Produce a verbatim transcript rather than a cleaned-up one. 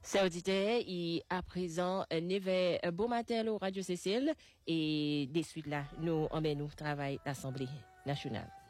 C'est auditeur, et à présent, neuf bon matin au Radio Cécile, et des suites là, nous, on nous travail l'Assemblée nationale.